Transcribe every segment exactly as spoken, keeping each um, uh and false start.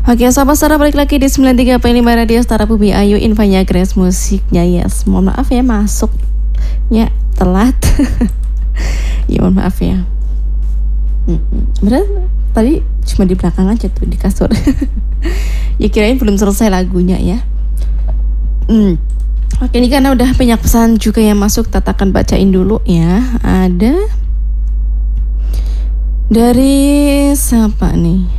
Oke, sahabat Stara balik lagi di sembilan tiga koma lima Radio Stara Bumi Ayu, infonya Grace musiknya yes. Mohon maaf ya masuknya telat. Ya mohon maaf ya. Bener tadi cuma di belakang aja tuh di kasur. Ya kirain belum selesai lagunya ya. Hmm. Oke, ini karena udah banyak pesan juga yang masuk, Tata akan bacain dulu ya. Ada dari siapa nih?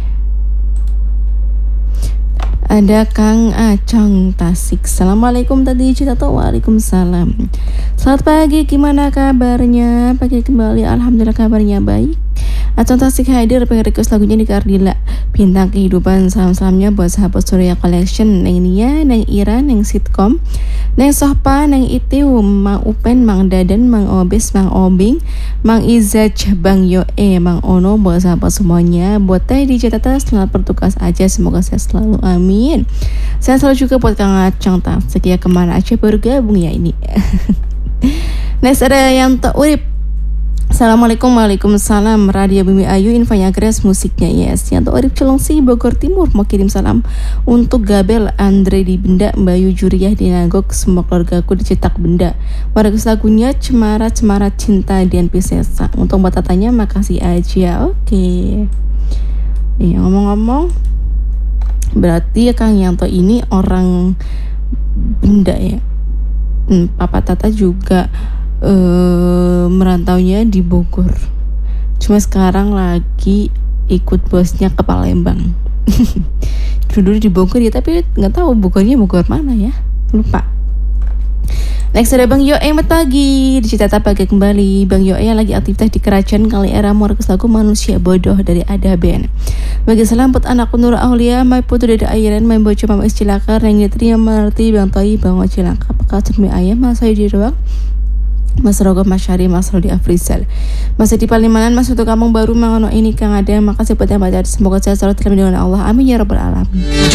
Ada Kang Acong Tasik. Assalamualaikum tadi Cita. Waalaikumsalam. Selamat pagi, gimana kabarnya? Pagi kembali, alhamdulillah kabarnya baik. Acong Tasik hadir pengen request lagunya di Kardila Bintang Kehidupan. Salam-salamnya buat sahabat Surya Collection, Neng Nia, Neng Ira, Neng Sitkom, Neng Sohpa, Neng Itiu, Mang Upen, Mang Dadan, Mang Obes, Mang Obing, Mang Izaj, Bang Yoe, Mang Ono, buat sahabat semuanya. Buat Teh di Jakarta, selamat bertugas aja, semoga sehat selalu, amin. Saya selalu juga buat Kang Acong Tasik ya, kemana aja baru gabung ya ini. Next ada yang tak urip. Assalamualaikum. Waalaikumsalam. Radio Bumi Ayu, infonya Grace musiknya yes. Yang tak urip Celengsi Bogor Timur mau kirim salam untuk Gabel Andre di Benda, Bayu Juriah di Nagok, semua keluargaku dicetak Benda. Warga lagunya Cemara Cemara Cinta Dian Pisesa. Untuk buat tatanya makasih aja. Oke. Okay. Ya, ngomong-ngomong, berarti ya Kang Yanto ini orang Benda ya. Hmm, Papa Tata juga uh, merantaunya di Bogor. Cuma sekarang lagi ikut bosnya ke Palembang. Dulu di Bogor ya, tapi nggak tahu Bogornya Bogor mana ya, lupa. Next ada Bang Yoe Metagi di Citata pagi kembali. Bang Yoe yang lagi aktivitas di kerajaan kali era Morkus lagu Manusia Bodoh dari Ada Ben. Bagi salam buat anakku Nur Aulia, Mai Putu dari Airan, Mai Bojo Mama Iscilakar, Neng Yitri yang mengerti Bang Toi, Bang Wacilangka, Pekal Cermi Ayam, Mas Ayu di Ruang, Mas Rogo, Mas Syari, Mas Rodi Afrizal, Mas di Palimanan, Mas untuk Kampung Baru, Mangono ini Kang Ada. Makasih buat yang baca, semoga saya selalu terlebih dengan Allah, amin ya rabbal alamin.